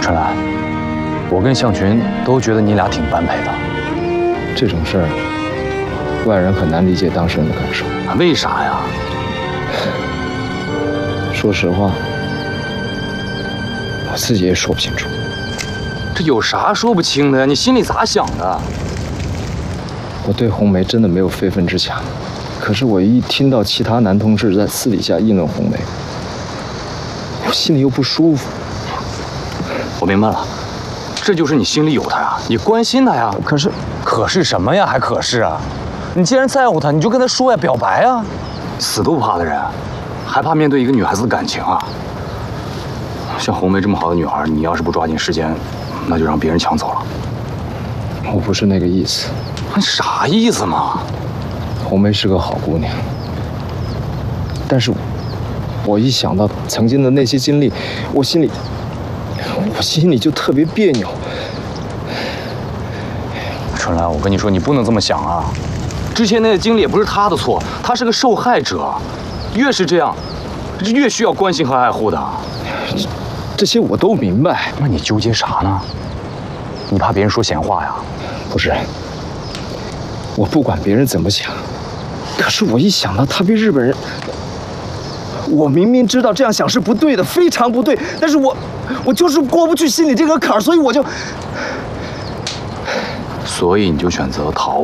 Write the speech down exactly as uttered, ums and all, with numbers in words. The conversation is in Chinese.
春兰，我跟向群都觉得你俩挺般配的。 这种事儿，外人很难理解当事人的感受。 为啥呀？ 说实话，我自己也说不清楚。 这有啥说不清的呀？你心里咋想的？ 我对红梅真的没有非分之想，可是我一听到其他男同事在私底下议论红梅，我心里又不舒服。 我明白了，这就是你心里有她呀，你关心她呀。 可是， 可是什么呀？还可是啊？你既然在乎她，你就跟她说呀，表白啊。死都不怕的人，还怕面对一个女孩子的感情啊？像红梅这么好的女孩，你要是不抓紧时间，那就让别人抢走了。 我不是那个意思。 你啥意思嘛？ 红梅是个好姑娘，但是，我一想到曾经的那些经历，我心里，我心里就特别别扭。 春兰，我跟你说，你不能这么想啊！之前那些经历也不是她的错，她是个受害者，越是这样，越需要关心和爱护的。 这, 这些我都明白。 那你纠结啥呢？你怕别人说闲话呀？ 不是。我不管别人怎么想，可是我一想到他被日本人，我明明知道这样想是不对的，非常不对，但是我，我就是过不去心里这个坎儿，所以我就， 所以你就选择逃